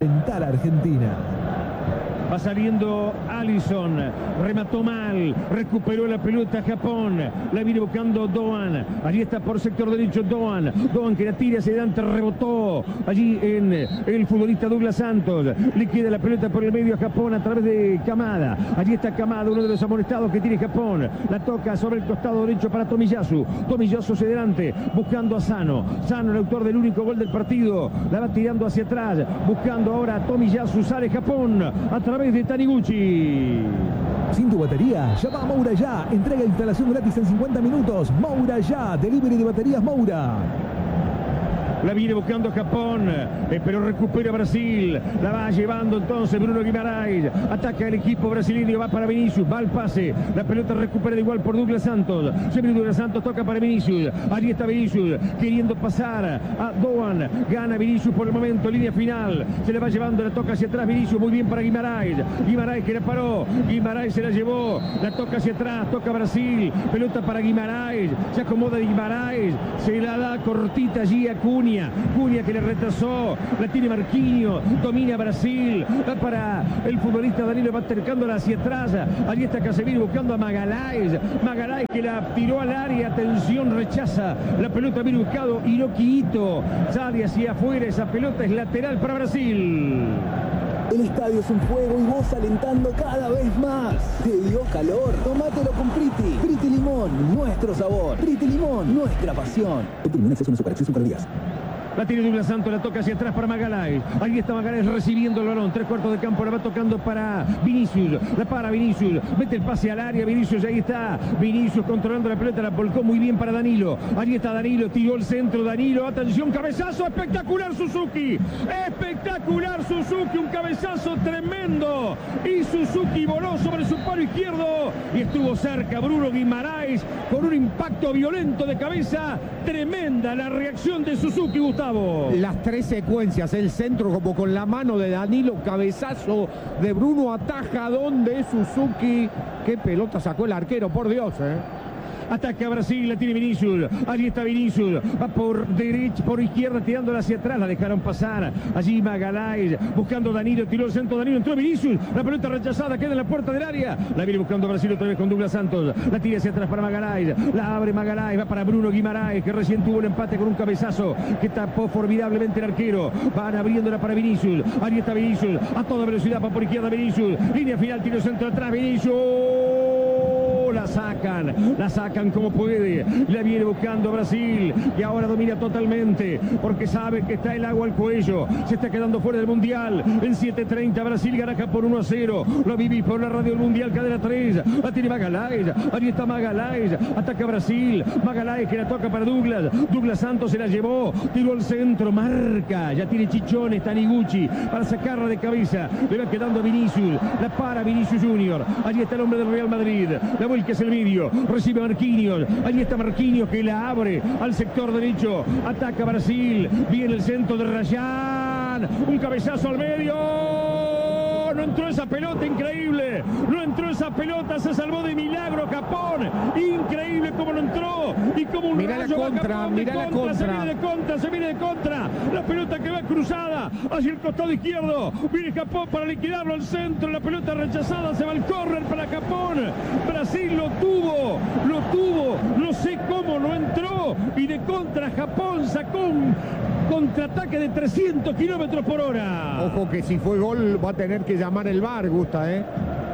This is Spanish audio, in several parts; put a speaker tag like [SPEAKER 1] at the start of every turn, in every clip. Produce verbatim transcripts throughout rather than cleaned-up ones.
[SPEAKER 1] Representar a Argentina.
[SPEAKER 2] Va saliendo Alisson, remató mal, recuperó la pelota Japón, la viene buscando Doan, allí está por sector derecho Doan, Doan que la tira hacia adelante, rebotó allí en el futbolista Douglas Santos, le queda la pelota por el medio a Japón a través de Kamada, allí está Kamada, uno de los amonestados que tiene Japón, la toca sobre el costado derecho para Tomiyasu, Tomiyasu hacia adelante, buscando a Sano, Sano el autor del único gol del partido, la va tirando hacia atrás, buscando ahora a Tomiyasu, sale Japón, a través de Taniguchi.
[SPEAKER 1] Sin tu batería, llama a Moura ya. Entrega e instalación gratis en cincuenta minutos. Moura ya. Delivery de baterías Moura.
[SPEAKER 2] La viene buscando Japón, eh, pero recupera Brasil. La va llevando entonces Bruno Guimaraes. Ataca el equipo brasileño, va para Vinicius, va al pase. La pelota recupera de igual por Douglas Santos. Se viene Douglas Santos, toca para Vinicius. Allí está Vinicius, queriendo pasar a Doan. Gana Vinicius por el momento, línea final. Se le va llevando, la toca hacia atrás Vinicius. Muy bien para Guimaraes. Guimaraes que la paró. Guimaraes se la llevó. La toca hacia atrás, toca Brasil. Pelota para Guimaraes. Se acomoda Guimaraes. Se la da cortita allí a Cunha. Cunha que le retrasó, la tiene Marquinhos, domina Brasil, va para el futbolista Danilo, va acercándola hacia atrás, allí está Casemiro buscando a Magalhães, Magalhães que la tiró al área, atención, rechaza, la pelota bien buscado, Hiroki Ito, sale hacia afuera, esa pelota es lateral para Brasil.
[SPEAKER 1] El estadio es un fuego y vos alentando cada vez más. ¿Te dio calor? Tómatelo con Priti. Priti Limón, nuestro sabor. Priti Limón, nuestra pasión. Priti Limón, exceso en azúcar, exceso en calorías.
[SPEAKER 2] La tiene Douglas Santos, la toca hacia atrás para Magalhães. Ahí está Magalhães recibiendo el balón. Tres cuartos de campo, la va tocando para Vinicius. La para Vinicius. Mete el pase al área. Vinicius, ahí está. Vinicius controlando la pelota. La volcó muy bien para Danilo. Ahí está Danilo. Tiró el centro. Danilo. Atención, cabezazo. Espectacular Suzuki. Espectacular Suzuki. Un cabezazo tremendo. Y Suzuki voló sobre su palo izquierdo. Y estuvo cerca Bruno Guimaraes con un impacto violento de cabeza. Tremenda la reacción de Suzuki, Gustavo.
[SPEAKER 3] Las tres secuencias, el centro como con la mano de Danilo, cabezazo de Bruno, ataja donde Suzuki. Qué pelota sacó el arquero, por Dios, eh.
[SPEAKER 2] Ataca Brasil, la tiene Vinicius. Allí está Vinicius. Va por derecha, por izquierda, tirándola hacia atrás. La dejaron pasar. Allí Magalhães buscando Danilo. Tiró el centro Danilo. Entró Vinicius. La pelota rechazada. Queda en la puerta del área. La viene buscando Brasil otra vez con Douglas Santos. La tira hacia atrás para Magalhães. La abre Magalhães. Va para Bruno Guimaraes, que recién tuvo el empate con un cabezazo que tapó formidablemente el arquero. Van abriéndola para Vinicius. Allí está Vinicius. A toda velocidad va por izquierda Vinicius. Línea final. Tiro centro atrás. Vinicius. La sacan, la sacan como puede, la viene buscando Brasil y ahora domina totalmente porque sabe que está el agua al cuello, se está quedando fuera del Mundial. En siete treinta Brasil gana por uno a cero, lo vivís por la radio del Mundial, cadena tres, la tiene Magalhães, allí está Magalhães, ataca Brasil, Magalhães que la toca para Douglas, Douglas Santos se la llevó, tiró al centro, marca, ya tiene Chichones, Taniguchi para sacarla de cabeza, le va quedando a Vinicius, la para Vinicius Junior, allí está el hombre del Real Madrid, la vuelta que es el medio, recibe Marquinhos, allí está Marquinhos que la abre al sector derecho, ataca Brasil, viene el centro de Rayán, un cabezazo al medio, no entró esa pelota, increíble, no entró esa pelota, se salvó de milagro Japón, increíble cómo no entró, y como un
[SPEAKER 3] mirá
[SPEAKER 2] rayo
[SPEAKER 3] la contra,
[SPEAKER 2] Japón,
[SPEAKER 3] mirá
[SPEAKER 2] de
[SPEAKER 3] la
[SPEAKER 2] contra,
[SPEAKER 3] contra,
[SPEAKER 2] se viene de contra, se viene de contra, la pelota que va cruzada hacia el costado izquierdo, viene Japón para liquidarlo al centro, la pelota rechazada, se va al córner para Japón, Brasil lo tuvo, lo tuvo, no sé cómo no entró, y de contra Japón sacó un contraataque de trescientos kilómetros por hora.
[SPEAKER 3] Ojo que si fue gol va a tener que llamar el V A R, Gusta, ¿eh?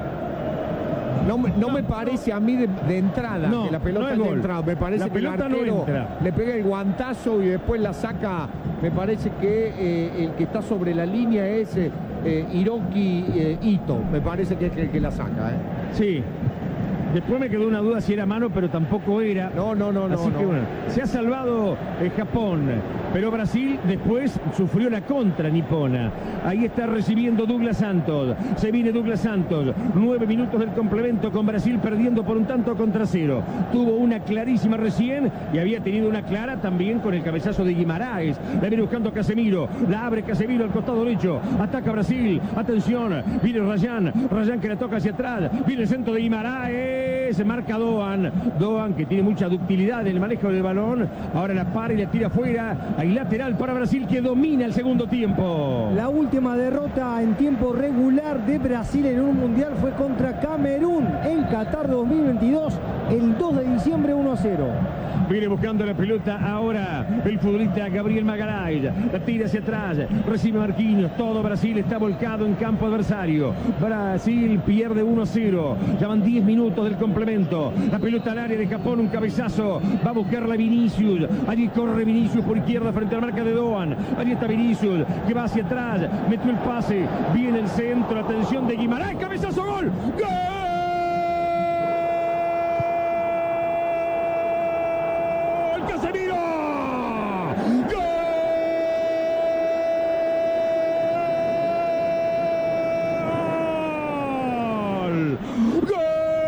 [SPEAKER 3] No, no, no me parece a mí de, de entrada
[SPEAKER 2] no,
[SPEAKER 3] que la pelota
[SPEAKER 2] no es
[SPEAKER 3] de
[SPEAKER 2] gol.
[SPEAKER 3] entrada. Me parece
[SPEAKER 2] la
[SPEAKER 3] que el
[SPEAKER 2] pelota
[SPEAKER 3] arquero
[SPEAKER 2] no entra.
[SPEAKER 3] Le pega el guantazo y después la saca. Me parece que eh, el que está sobre la línea es eh, eh, Hiroki eh, Ito. Me parece que es el que la saca, ¿eh?
[SPEAKER 2] Sí. Después me quedó una duda si era mano, pero tampoco era.
[SPEAKER 3] No, no, no,
[SPEAKER 2] Así
[SPEAKER 3] no.
[SPEAKER 2] que
[SPEAKER 3] no.
[SPEAKER 2] bueno, se ha salvado eh, Japón, pero Brasil después sufrió la contra nipona. Ahí está recibiendo Douglas Santos. Se viene Douglas Santos. Nueve minutos del complemento con Brasil perdiendo por un tanto contra cero. Tuvo una clarísima recién y había tenido una clara también con el cabezazo de Guimaraes. La viene buscando Casemiro. La abre Casemiro al costado derecho. Ataca Brasil. Atención. Viene Rayán. Rayán que la toca hacia atrás. Viene el centro de Guimaraes. vez marca Doan. Doan, que tiene mucha ductilidad en el manejo del balón. Ahora la para y la tira afuera. Hay lateral para Brasil, que domina el segundo tiempo.
[SPEAKER 4] La última derrota en tiempo regular de Brasil en un mundial fue contra Camerún en Qatar dos mil veintidós, el dos de diciembre, uno a cero.
[SPEAKER 2] Viene buscando la pelota ahora el futbolista Gabriel Magalhães. La tira hacia atrás. Recibe Marquinhos. Todo Brasil está volcado en campo adversario. Brasil pierde uno a cero. Ya van diez minutos del complemento. La pelota al área de Japón. Un cabezazo. Va a buscarla Vinicius. Allí corre Vinicius por izquierda frente a la marca de Doan. Allí está Vinicius, que va hacia atrás. Metió el pase. Viene el centro. Atención de Guimarães. Cabezazo. Gol. ¡Gol! ¡Casemiro! ¡Gol! ¡Gol!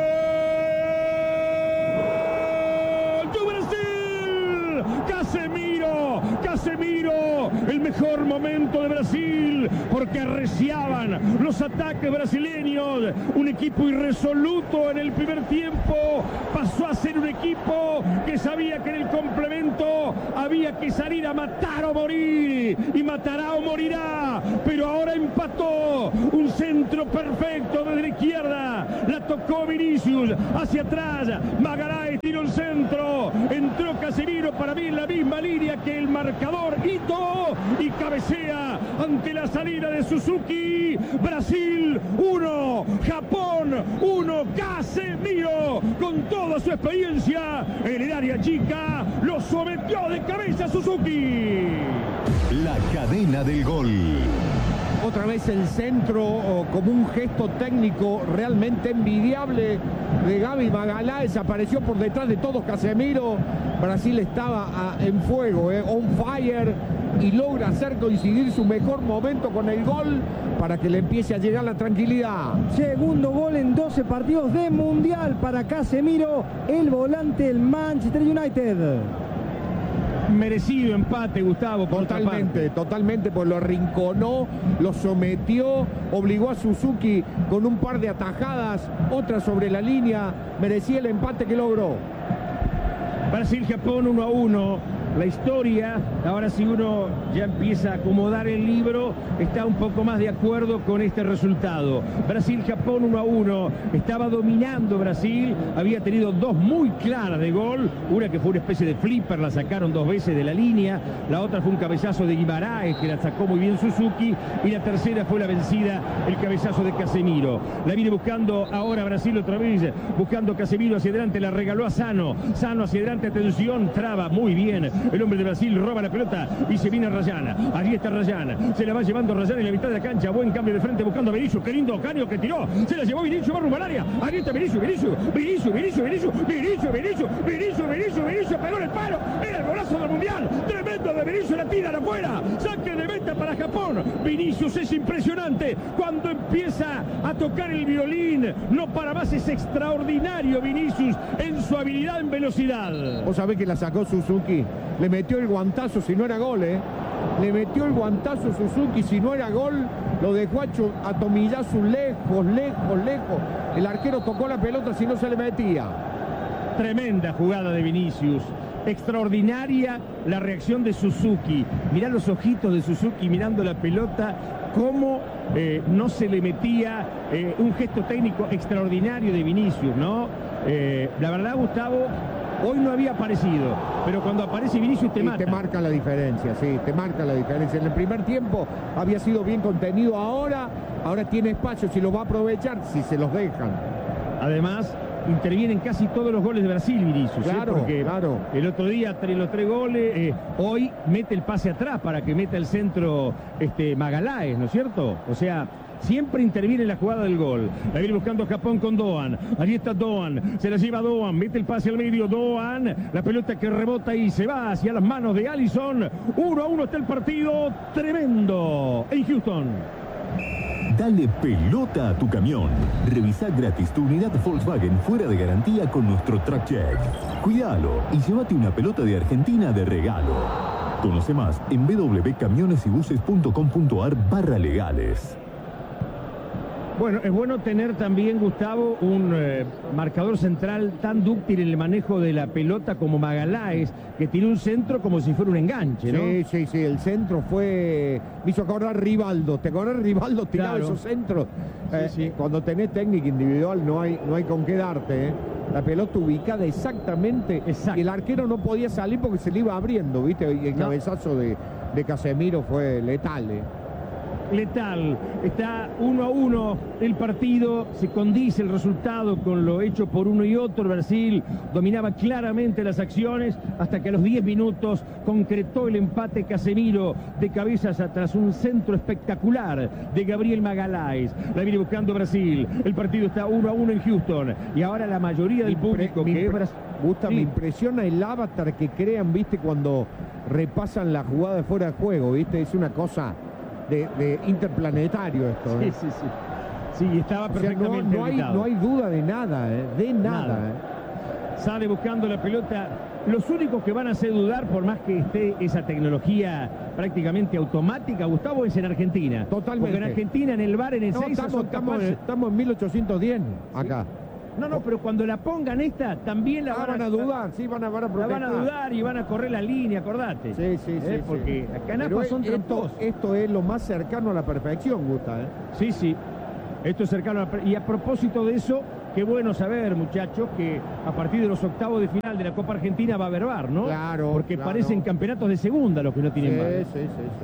[SPEAKER 2] ¡De Brasil! ¡Casemiro! ¡Casemiro! El mejor momento de Brasil, porque arreciaban los ataques brasileños. Un equipo irresoluto en el primer tiempo pasó a ser un equipo que sabía que en el complemento había que salir a matar o morir, y matará o morirá, pero ahora empató. Un centro perfecto desde la izquierda, la tocó Vinicius, hacia atrás Magalhães tiró el centro, entró Casemiro, para mí en la misma línea que el marcador Ito, y cabecea ante la salida de Suzuki. Brasil uno, Japón uno. Casemiro, con toda su experiencia en el área chica, lo sometió de cabeza a Suzuki.
[SPEAKER 1] La cadena del gol.
[SPEAKER 3] Otra vez el centro, oh, como un gesto técnico realmente envidiable de Gaby Magalhães. Apareció por detrás de todos Casemiro. Brasil estaba a, en fuego, eh, on fire, y logra hacer coincidir su mejor momento con el gol para que le empiece a llegar la tranquilidad.
[SPEAKER 4] Segundo gol en doce partidos de mundial para Casemiro, el volante del Manchester United.
[SPEAKER 2] Merecido empate, Gustavo.
[SPEAKER 3] Totalmente, totalmente, pues lo arrinconó, lo sometió, obligó a Suzuki con un par de atajadas, otra sobre la línea, merecía el empate que logró.
[SPEAKER 2] Brasil-Japón uno a uno. La historia, ahora si uno ya empieza a acomodar el libro, está un poco más de acuerdo con este resultado. Brasil-Japón uno a uno, estaba dominando Brasil, había tenido dos muy claras de gol, una que fue una especie de flipper, la sacaron dos veces de la línea, la otra fue un cabezazo de Guimarães, que la sacó muy bien Suzuki, y la tercera fue la vencida, el cabezazo de Casemiro. La viene buscando ahora Brasil otra vez, buscando Casemiro hacia adelante, la regaló a Sano, Sano hacia adelante, atención, traba muy bien. El hombre de Brasil roba la pelota y se viene Rayana. Allí está Rayana. Se la va llevando Rayana en la mitad de la cancha. Buen cambio de frente buscando a Vinicius. Qué lindo caño que tiró. Se la llevó Vinicius, va rumbo al área. Allí está Vinicius, Vinicius, Vinicius, Vinicius, Vinicius, Vinicius, Vinicius, Vinicius, Vinicius, Vinicius. Pegó en el palo. Era el golazo del mundial. Tremendo de Vinicius. La tira afuera. Saque de meta para Japón. Vinicius es impresionante. Cuando empieza a tocar el violín, no para más. Es extraordinario Vinicius en su habilidad en velocidad.
[SPEAKER 3] Vos sabés que la sacó Suzuki. Le metió el guantazo, si no era gol, ¿eh? Le metió el guantazo Suzuki, si no era gol, lo dejó a Tomiyasu lejos, lejos, lejos. El arquero tocó la pelota, si no se le metía.
[SPEAKER 2] Tremenda jugada de Vinicius. Extraordinaria la reacción de Suzuki. Mirá los ojitos de Suzuki mirando la pelota, cómo eh, no se le metía. Eh, un gesto técnico extraordinario de Vinicius, ¿no? Eh, la verdad, Gustavo, hoy no había aparecido, pero cuando aparece Vinicius te
[SPEAKER 3] y
[SPEAKER 2] mata.
[SPEAKER 3] te marca la diferencia, sí, te marca la diferencia. En el primer tiempo había sido bien contenido, ahora, ahora tiene espacio, si lo va a aprovechar, si se los dejan.
[SPEAKER 2] Además, intervienen casi todos los goles de Brasil, Vinicius.
[SPEAKER 3] Claro,
[SPEAKER 2] ¿eh? Porque
[SPEAKER 3] claro.
[SPEAKER 2] El otro día, entre los tres goles, eh, hoy mete el pase atrás para que meta el centro este, Magalhães, ¿no es cierto? O sea, siempre interviene en la jugada del gol. La viene buscando Japón con Doan. Allí está Doan. Se la lleva Doan. Mete el pase al medio. Doan. La pelota que rebota y se va hacia las manos de Alisson. Uno a uno está el partido. Tremendo en Houston.
[SPEAKER 1] Dale pelota a tu camión. Revisa gratis tu unidad Volkswagen fuera de garantía con nuestro Track Check. Cuídalo y llévate una pelota de Argentina de regalo. Conoce más en w w w punto camiones y buses punto com punto a r barra legales.
[SPEAKER 2] Bueno, es bueno tener también, Gustavo, un eh, marcador central tan dúctil en el manejo de la pelota como Magaláes, que tiene un centro como si fuera un enganche, ¿no?
[SPEAKER 3] Sí, sí, sí, el centro fue... Me hizo acordar Rivaldo. ¿Te acordás Rivaldo tiraba
[SPEAKER 2] Claro.
[SPEAKER 3] esos centros?
[SPEAKER 2] Sí,
[SPEAKER 3] Eh,
[SPEAKER 2] sí.
[SPEAKER 3] Cuando tenés técnica individual no hay, no hay con qué darte, ¿eh? La pelota ubicada exactamente.
[SPEAKER 2] Exacto.
[SPEAKER 3] Y el arquero no podía salir porque se le iba abriendo, ¿viste? Y el
[SPEAKER 2] No.
[SPEAKER 3] cabezazo de, de Casemiro fue letal, ¿eh?
[SPEAKER 2] Letal, está uno a uno el partido, se condice el resultado con lo hecho por uno y otro. Brasil dominaba claramente las acciones hasta que a los diez minutos concretó el empate Casemiro de cabezas tras un centro espectacular de Gabriel Magaláes. La viene buscando Brasil, el partido está uno a uno en Houston y ahora la mayoría del
[SPEAKER 3] Impre-
[SPEAKER 2] público
[SPEAKER 3] me
[SPEAKER 2] que es
[SPEAKER 3] impre-
[SPEAKER 2] Brasil.
[SPEAKER 3] Gusta,
[SPEAKER 2] Sí.
[SPEAKER 3] me impresiona el avatar que crean, ¿viste? Cuando repasan la jugada de fuera de juego, ¿viste? Es una cosa de, de interplanetario esto, ¿eh?
[SPEAKER 2] Sí, sí, sí. Sí, estaba
[SPEAKER 3] O sea, no,
[SPEAKER 2] perfectamente
[SPEAKER 3] no hay,
[SPEAKER 2] habilitado.
[SPEAKER 3] no hay duda de nada, ¿eh? De nada,
[SPEAKER 2] Nada.
[SPEAKER 3] ¿eh?
[SPEAKER 2] Sale buscando la pelota. Los únicos que van a hacer dudar, por más que esté esa tecnología prácticamente automática, Gustavo, es en Argentina.
[SPEAKER 3] Totalmente.
[SPEAKER 2] Porque en Argentina, en el bar, en el
[SPEAKER 3] No,
[SPEAKER 2] seis,
[SPEAKER 3] estamos,
[SPEAKER 2] son
[SPEAKER 3] estamos,
[SPEAKER 2] capaces-
[SPEAKER 3] estamos en mil ochocientos diez acá.
[SPEAKER 2] No, no, pero cuando la pongan esta, también la
[SPEAKER 3] Ah,
[SPEAKER 2] van,
[SPEAKER 3] van a dudar, sí, van a, van a
[SPEAKER 2] La
[SPEAKER 3] protestar.
[SPEAKER 2] van a dudar y van a correr la línea, acordate.
[SPEAKER 3] Sí, sí, sí.
[SPEAKER 2] Eh,
[SPEAKER 3] sí.
[SPEAKER 2] Porque acá en
[SPEAKER 3] Pero
[SPEAKER 2] AFA son
[SPEAKER 3] esto,
[SPEAKER 2] tramposos.
[SPEAKER 3] esto es lo más cercano a la perfección, Gusta, ¿eh?
[SPEAKER 2] Sí, sí. Esto es cercano a la... Y a propósito de eso, qué bueno saber, muchachos, que a partir de los octavos de final de la Copa Argentina va a haber V A R, ¿no?
[SPEAKER 3] Claro,
[SPEAKER 2] Porque
[SPEAKER 3] claro.
[SPEAKER 2] parecen campeonatos de segunda los que no tienen
[SPEAKER 3] Sí,
[SPEAKER 2] V A R.
[SPEAKER 3] sí, sí,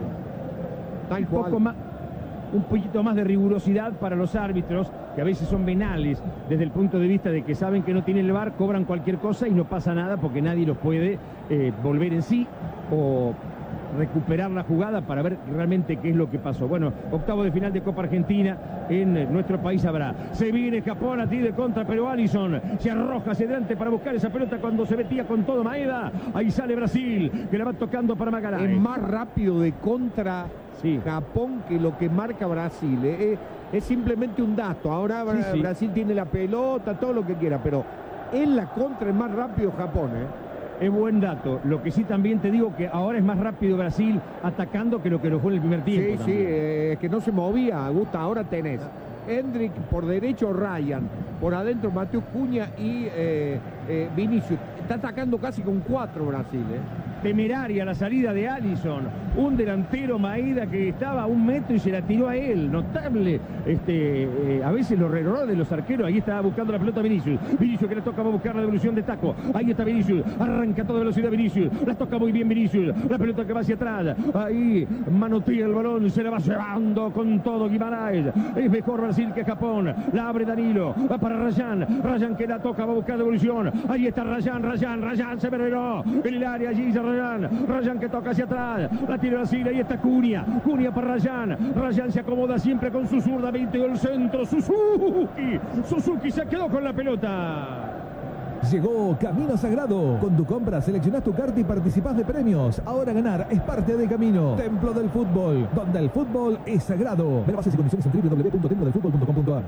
[SPEAKER 3] sí. Tal
[SPEAKER 2] Un poco
[SPEAKER 3] cual.
[SPEAKER 2] más, un poquito más de rigurosidad para los árbitros, que a veces son venales desde el punto de vista de que saben que no tienen el V A R, cobran cualquier cosa y no pasa nada porque nadie los puede eh, volver en sí o recuperar la jugada para ver realmente qué es lo que pasó. Bueno, octavo de final de Copa Argentina en eh, nuestro país habrá. Se viene Japón a ti de contra, pero Alisson se arroja hacia adelante para buscar esa pelota cuando se metía con todo Maeda. Ahí sale Brasil, que la va tocando para Magaláes.
[SPEAKER 3] Es más rápido de contra
[SPEAKER 2] Sí.
[SPEAKER 3] Japón que lo que marca Brasil. ¿eh? Es, es simplemente un dato. Ahora
[SPEAKER 2] Sí, sí.
[SPEAKER 3] Brasil tiene la pelota, todo lo que quiera, pero en la contra es más rápido Japón, ¿eh?
[SPEAKER 2] Es buen dato. Lo que sí también te digo que ahora es más rápido Brasil atacando que lo que lo fue en el primer tiempo.
[SPEAKER 3] Sí, sí,
[SPEAKER 2] también.
[SPEAKER 3] eh, que no se movía, Gusta. Ahora tenés Hendrik por derecho, Ryan, por adentro Mateus Cunha y eh, eh, Vinicius. Está atacando casi con cuatro Brasil, ¿eh?
[SPEAKER 2] Temeraria la salida de Alisson, un delantero Maeda que estaba a un metro y se la tiró a él, notable. Este, eh, a veces los errores de los arqueros. Ahí estaba buscando la pelota Vinicius, Vinicius que le toca, va a buscar la devolución de taco. Ahí está Vinicius, arranca a toda velocidad Vinicius, la toca muy bien Vinicius, la pelota que va hacia atrás, ahí manotea el balón, se la va llevando con todo Guimaraes. Es mejor Brasil que Japón, la abre Danilo, va para Rayan, Rayan que la toca, va a buscar devolución. Ahí está Rayan, Rayan, Rayan se veró en el área, allí se Rayan, Rayan que toca hacia atrás, la tira Brasil, ahí está Cunha, Cunha para Rayan, Rayan se acomoda siempre con su zurda, veinte el centro, Suzuki, Suzuki se quedó con la pelota.
[SPEAKER 1] Llegó Camino Sagrado. Con tu compra seleccionás tu carta y participás de premios. Ahora ganar es parte del camino. Templo del Fútbol, donde el fútbol es sagrado. Ver bases y condiciones en doble u doble u doble u punto templo del fútbol punto com punto a r.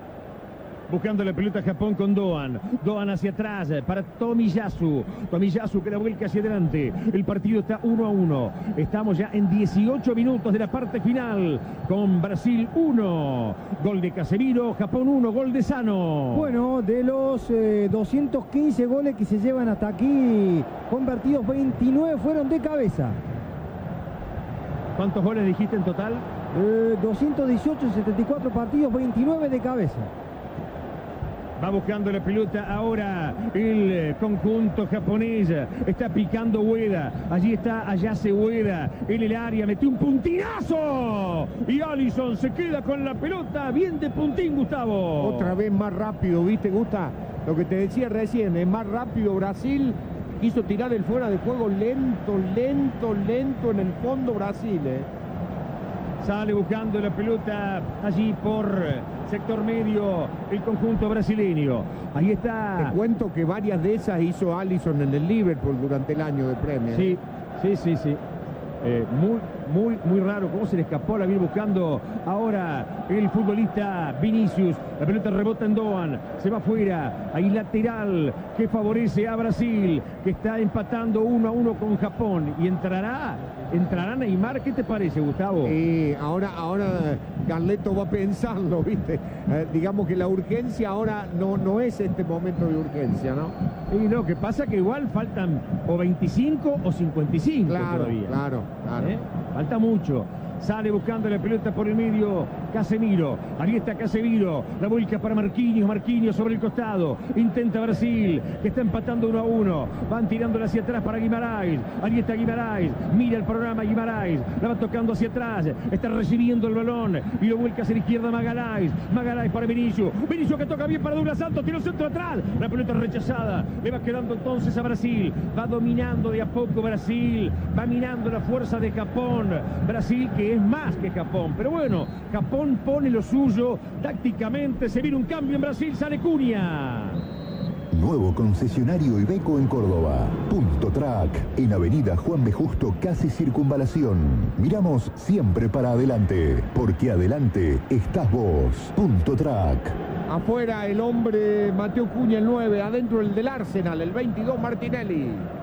[SPEAKER 2] Buscando la pelota Japón con Doan. Doan hacia atrás para Tomiyasu. Tomiyasu que la vuelca hacia adelante. El partido está uno a uno. Estamos ya en dieciocho minutos de la parte final. Con Brasil uno. Gol de Casemiro. Japón uno. Gol de Sano.
[SPEAKER 4] Bueno, de los eh, doscientos quince goles que se llevan hasta aquí convertidos, veintinueve fueron de cabeza.
[SPEAKER 2] ¿Cuántos goles dijiste en total?
[SPEAKER 4] Eh, doscientos dieciocho en setenta y cuatro partidos, veintinueve de cabeza.
[SPEAKER 2] Va buscando la pelota ahora el eh, conjunto japonés. Está picando Ueda. Allí está Ayase Ueda en el área. Metió un puntinazo. Y Alisson se queda con la pelota. Bien de puntín, Gustavo.
[SPEAKER 3] Otra vez más rápido, ¿viste, Gusta? Lo que te decía recién, es más rápido Brasil. Quiso tirar el fuera de juego lento, lento, lento en el fondo Brasil, ¿eh?
[SPEAKER 2] Sale buscando la pelota allí por sector medio el conjunto brasileño. Ahí está.
[SPEAKER 3] Te cuento que varias de esas hizo Alisson en el Liverpool durante el año de Premier.
[SPEAKER 2] Sí, sí, sí, sí. Eh, muy, muy, muy raro cómo se le escapó, la viene buscando ahora el futbolista Vinicius. La pelota rebota en Doan, se va afuera, hay lateral que favorece a Brasil, que está empatando uno a uno con Japón. Y entrará, entrará Neymar. ¿Qué te parece, Gustavo?
[SPEAKER 3] Y ahora, ahora Carleto va pensando, ¿viste? Eh, digamos que la urgencia ahora no, no es este momento de urgencia, ¿no?
[SPEAKER 2] Y lo que pasa que igual faltan o veinticinco o cincuenta y cinco
[SPEAKER 3] Claro,
[SPEAKER 2] todavía.
[SPEAKER 3] claro, claro.
[SPEAKER 2] ¿Eh? Falta mucho. Sale buscando la pelota por el medio Casemiro. Ahí está Casemiro. La vuelca para Marquinhos. Marquinhos sobre el costado. Intenta Brasil, que está empatando uno a uno. Van tirándola hacia atrás para Guimarães. Ahí está Guimarães. Mira el programa Guimarães. La va tocando hacia atrás. Está recibiendo el balón. Y lo vuelca hacia la izquierda Magalhães. Magalhães para Vinicius. Vinicius que toca bien para Douglas Santos. Tira el centro atrás. La pelota rechazada. Le va quedando entonces a Brasil. Va dominando de a poco Brasil. Va minando la fuerza de Japón. Brasil que es más que Japón, pero bueno, Japón pone lo suyo tácticamente. Se viene un cambio en Brasil, sale Cunha.
[SPEAKER 1] Nuevo concesionario Iveco en Córdoba. Punto Track, en Avenida Juan B. Justo, casi Circunvalación. Miramos siempre para adelante, porque adelante estás vos. Punto Track.
[SPEAKER 3] Afuera el hombre Mateo Cunha, el nueve, adentro el del Arsenal, el veintidós Martinelli.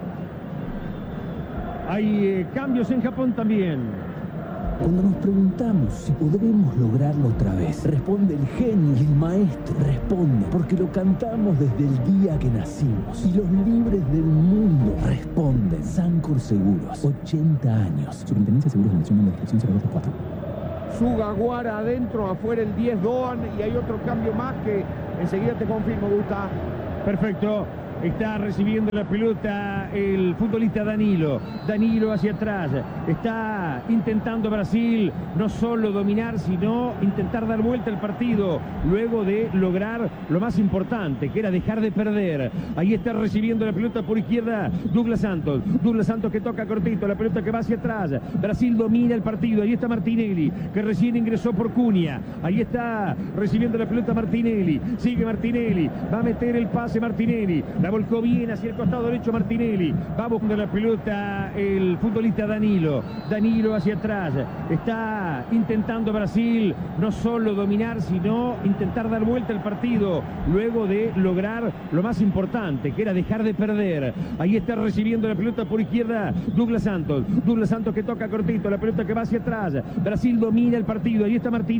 [SPEAKER 2] Hay eh, cambios en Japón también.
[SPEAKER 1] Cuando nos preguntamos si podremos lograrlo otra vez, responde el genio y el maestro. Responde porque lo cantamos desde el día que nacimos. Y los libres del mundo responden. Sancor Seguros, ochenta años. Superintendencia de Seguros de Nación de la Descripción cero dos cuatro.
[SPEAKER 3] Sugawara adentro, afuera el diez Doan, y hay otro cambio más que enseguida te confirmo, Gusta.
[SPEAKER 2] Perfecto. Está recibiendo la pelota el futbolista Danilo. Danilo hacia atrás. Está intentando Brasil no solo dominar, sino intentar dar vuelta al partido. Luego de lograr lo más importante, que era dejar de perder. Ahí está recibiendo la pelota por izquierda Douglas Santos. Douglas Santos que toca cortito. La pelota que va hacia atrás. Brasil domina el partido. Ahí está Martinelli, que recién ingresó por Cunha. Ahí está recibiendo la pelota Martinelli. Sigue Martinelli. Va a meter el pase Martinelli. La volcó bien hacia el costado derecho Martinelli. Va buscando la pelota el futbolista Danilo. Danilo hacia atrás. Está intentando Brasil no solo dominar, sino intentar dar vuelta al partido. Luego de lograr lo más importante, que era dejar de perder. Ahí está recibiendo la pelota por izquierda Douglas Santos. Douglas Santos que toca cortito. La pelota que va hacia atrás. Brasil domina el partido. Ahí está Martinelli.